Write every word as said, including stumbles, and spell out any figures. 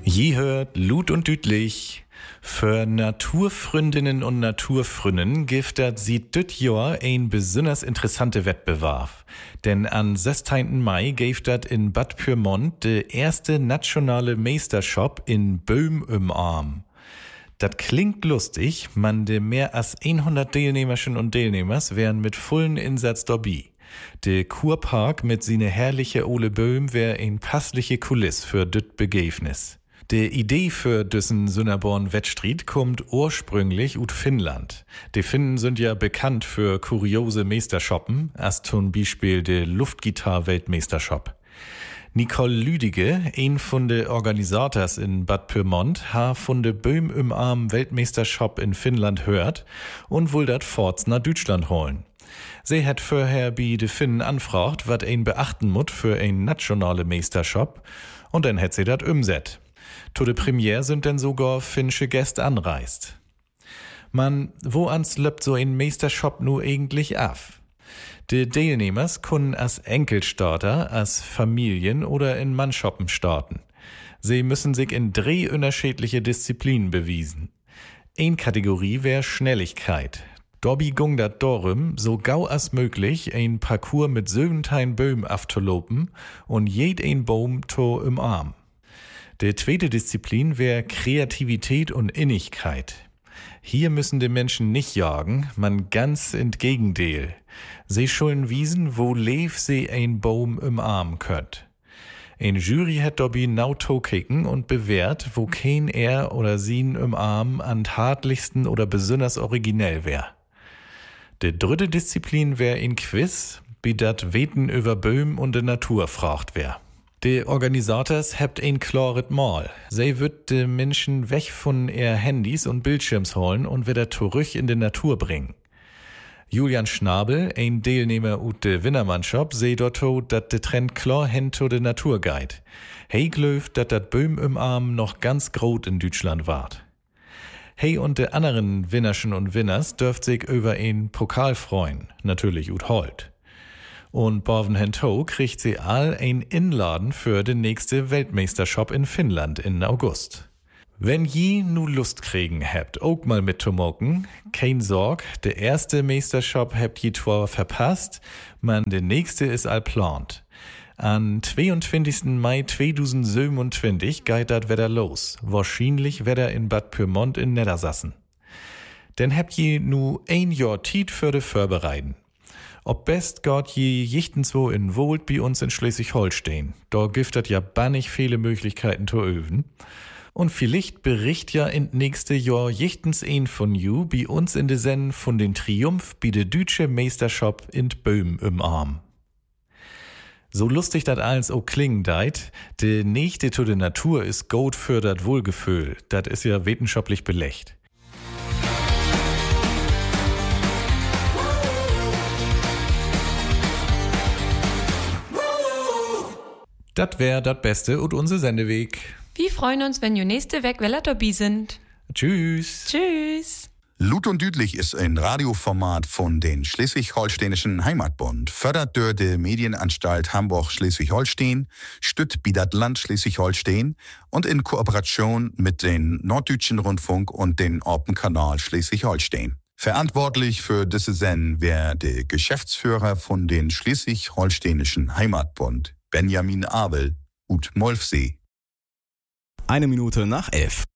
Je hört Lut und Dütlich. Für Naturfreundinnen und Naturfrünnen gibt das sieht düt Jahr ein besonders interessante Wettbewerb. Denn am sechzehnten Mai gibt das in Bad Pyrmont der erste nationale Meistershop in Böhm im Arm. Das klingt lustig, man de mehr als hundert Teilnehmerchen und Teilnehmers wären mit vollen Insatz dabei. Der Kurpark mit seine herrliche Ole Böhm wär ein passliche Kulisse für düt Begäfnis. Die Idee für diesen Sünnerborn-Wettstreit kommt ursprünglich aus Finnland. Die Finnen sind ja bekannt für kuriose Meistershoppen, als zum Beispiel der Luftgitarre-Weltmeistershop. Nicole Lüdige, ein von den Organisators in Bad Pyrmont, ha von de Böhm im Arm Weltmeistershop in Finnland hört und will dat forts nach Deutschland holen. Sie hat vorher bei de Finnen anfragt, wat ein beachten mut für ein nationale Meistershop, und dann hat sie dat umset. To de Premiere sind denn sogar finnische Gäste anreist. Man, wo ans löppt so ein Meistershop nu eigentlich af? Die Teilnehmers können als Enkelstarter, als Familien oder in Mannshoppen starten. Sie müssen sich in drei unterschiedliche Disziplinen bewiesen. Ein Kategorie wär Schnelligkeit. Dobby gung dat darum, so gau als möglich ein Parcours mit siebzehn Böhm afzulopen und jed ein Baum to im Arm. Die zweite Disziplin wär Kreativität und Innigkeit. Hier müssen die Menschen nicht jagen, man ganz entgegendeel. Sie schulden wiesen, wo leef sie ein Baum im Arm könnt. Ein Jury hat dabei nau kicken und bewährt, wo kein er oder sien im Arm an hartlichsten oder besonders originell wär. Die dritte Disziplin wär ein Quiz, wie dat Weten über Böhm und de Natur fragt wär. Die Organisators habt ein klaret Mal. Sie wird de Menschen weg von ihr Handys und Bildschirms holen und wieder zurück in die Natur bringen. Julian Schnabel, ein Teilnehmer ut de Winnermannschaft, seh dort, dat de Trend klar hen to de Natur geht. Hey glöft, dat dat Böhm im Arm noch ganz groß in Deutschland wart. Hey und de anderen Winnerschen und Winners dürft sich über ein Pokal freuen, natürlich ut Holt. Und Borven Hento kriegt sie all ein Inladen für den nächste Weltmeistershop in Finnland in August. Wenn je nu Lust kriegen habt, auch mal mitzumocken, kein Sorg, der erste Meistershop habt je zwar verpasst, man der nächste ist all plant. Am zweiundzwanzigsten Mai zweitausendsiebenundzwanzig geht dat wieder los, wahrscheinlich wieder in Bad Pyrmont in Niedersassen. Denn habt je nu ein Jahr Tiet für de Vorbereiten. Ob best Gott je jichtenswo in Wohlt bei uns in Schleswig-Holstein. Da giftet ja bannig viele Möglichkeiten zu üben. Und vielleicht bericht ja in nächste Jahr jichtens ein von you bei uns in de Senn von den Triumph bei de Dütsche Meistershop in Böhm im Arm. So lustig dat alles auch klingen deit, de Nächte zu de Natur is gut für dat Wohlgefühl. Dat is ja wissenschaftlich belegt. Das wär das Beste und unser Sendeweg. Wir freuen uns, wenn ihr nächste Weg wieder dabei sind. Tschüss. Tschüss. Lut und Dütlich ist ein Radioformat von den Schleswig-Holsteinischen Heimatbund, fördert durch die Medienanstalt Hamburg-Schleswig-Holstein, stützt bi dat Land Schleswig-Holstein und in Kooperation mit den Norddeutschen Rundfunk und den Orpen-Kanal Schleswig-Holstein. Verantwortlich für diese Sendung wäre der Geschäftsführer von den Schleswig-Holsteinischen Heimatbund, Benjamin Abel, ut Molfsee. Eine Minute nach elf.